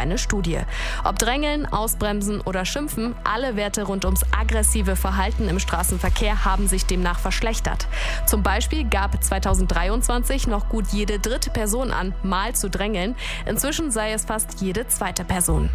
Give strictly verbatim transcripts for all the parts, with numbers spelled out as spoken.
eine Studie. Ob Drängeln, Ausbremsen oder Schimpfen, alle Werte rund ums aggressive Verhalten im Straßenverkehr haben sich demnach verschlechtert. Zum Beispiel gab zweitausenddreiundzwanzig noch gut jede dritte Person an, mal zu drängeln. Inzwischen sei es fast jede zweite Person.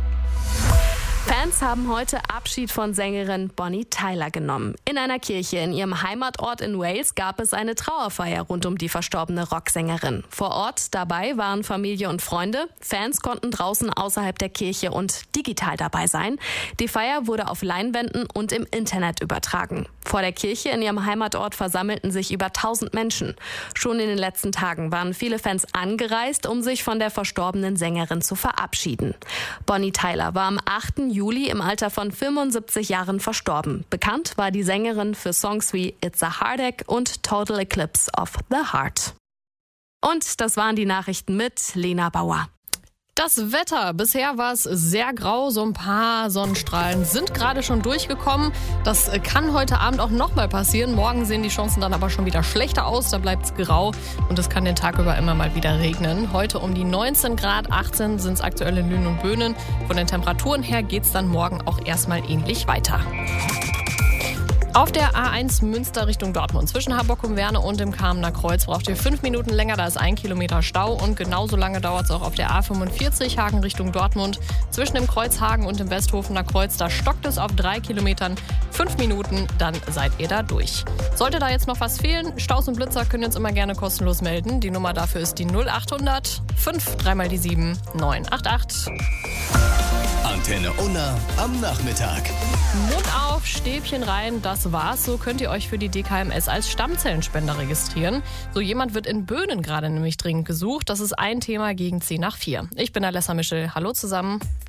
Fans haben heute Abschied von Sängerin Bonnie Tyler genommen. In einer Kirche in ihrem Heimatort in Wales gab es eine Trauerfeier rund um die verstorbene Rocksängerin. Vor Ort dabei waren Familie und Freunde. Fans konnten draußen außerhalb der Kirche und digital dabei sein. Die Feier wurde auf Leinwänden und im Internet übertragen. Vor der Kirche in ihrem Heimatort versammelten sich über tausend Menschen. Schon in den letzten Tagen waren viele Fans angereist, um sich von der verstorbenen Sängerin zu verabschieden. Bonnie Tyler war am achten Juli im Alter von fünfundsiebzig Jahren verstorben. Bekannt war die Sängerin für Songs wie It's a Heartache und Total Eclipse of the Heart. Und das waren die Nachrichten mit Lena Bauer. Das Wetter. Bisher war es sehr grau, so ein paar Sonnenstrahlen sind gerade schon durchgekommen. Das kann heute Abend auch nochmal passieren. Morgen sehen die Chancen dann aber schon wieder schlechter aus, da bleibt es grau und es kann den Tag über immer mal wieder regnen. Heute um die neunzehn Grad, achtzehn sind es aktuell in Lünen und Böhnen. Von den Temperaturen her geht es dann morgen auch erstmal ähnlich weiter. Auf der A eins Münster Richtung Dortmund zwischen Hamburg-Umwerne und dem Kamener Kreuz braucht ihr fünf Minuten länger, da ist ein Kilometer Stau und genauso lange dauert es auch auf der A fünfundvierzig Hagen Richtung Dortmund zwischen dem Kreuz Hagen und dem Westhofener Kreuz, da stockt es auf drei Kilometern, fünf Minuten, dann seid ihr da durch. Sollte da jetzt noch was fehlen, Staus und Blitzer können uns immer gerne kostenlos melden. Die Nummer dafür ist die null achthundert fünf dreimal die sieben neun acht acht. Antenne Unna am Nachmittag. Mund auf, Stäbchen rein, das war's. So könnt ihr euch für die D K M S als Stammzellenspender registrieren. So jemand wird in Böhnen gerade nämlich dringend gesucht. Das ist ein Thema gegen zehn nach vier. Ich bin Alessa Mischel. Hallo zusammen.